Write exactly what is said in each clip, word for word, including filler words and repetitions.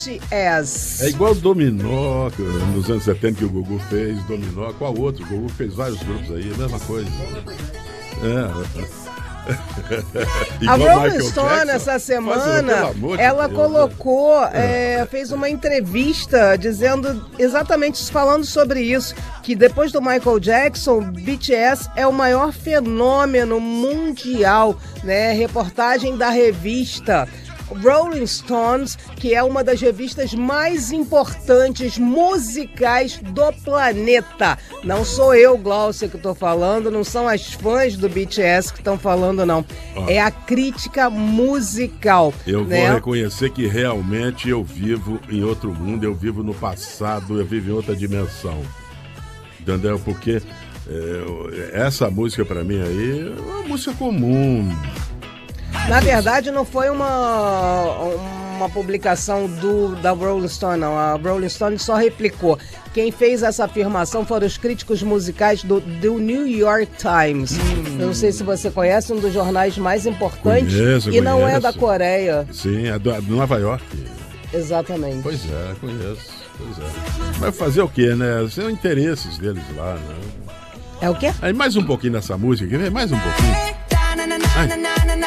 As. É igual o Dominó, nos anos setenta que o Gugu fez, Dominó, qual outro? O Gugu fez vários grupos aí, a mesma coisa. É. A Rolling Stone, essa semana, ela colocou, é, fez uma entrevista dizendo exatamente falando sobre isso, que depois do Michael Jackson, B T S é o maior fenômeno mundial, né? Reportagem da revista Rolling Stones, que é uma das revistas mais importantes musicais do planeta. Não sou eu, Glaucia, que estou falando, não são as fãs do B T S que estão falando, não. Ah. É a crítica musical. Eu né? vou reconhecer que realmente eu vivo em outro mundo, eu vivo no passado, eu vivo em outra dimensão. Entendeu? Porque é, essa música para mim aí é uma música comum. Na verdade, não foi uma, uma publicação do, da Rolling Stone, não. A Rolling Stone só replicou. Quem fez essa afirmação foram os críticos musicais do, do New York Times. Hum. Eu não sei se você conhece, um dos jornais mais importantes. Conheço, e conheço. Não é da Coreia. Sim, é do, do Nova York. Exatamente. Pois é, conheço. Pois é. Vai fazer o quê, né? São interesses deles lá, né? É o quê? Aí mais um pouquinho dessa música, quer ver? Mais um pouquinho. Ai.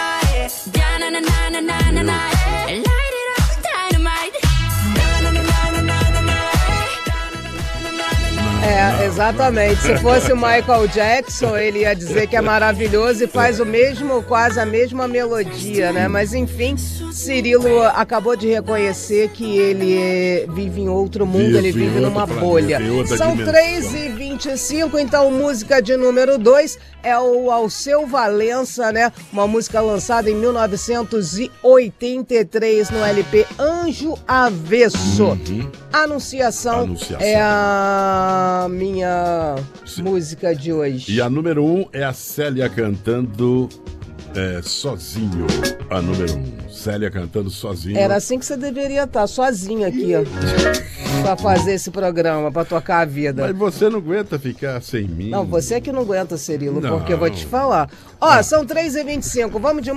É, exatamente. Se fosse o Michael Jackson, ele ia dizer que é maravilhoso e faz o mesmo, quase a mesma melodia, né? Mas enfim, Cirilo acabou de reconhecer que ele vive em outro mundo, vive, ele vive numa bolha. São três e vinte e cinco, então música de número dois é o Alceu Valença, né? Uma música lançada em mil novecentos e oitenta e três no L P Anjo Avesso. Uhum. Anunciação, Anunciação é a minha Sim. música de hoje. E a número um é a Célia cantando é, Sozinho. A número um, Célia cantando Sozinho. Era assim que você deveria estar, sozinho aqui, ó. Pra fazer esse programa, pra tocar a vida. Mas você não aguenta ficar sem mim. Não, você é que não aguenta, Cirilo, não. Porque eu vou te falar. Ó, não. São três e vinte e cinco, vamos de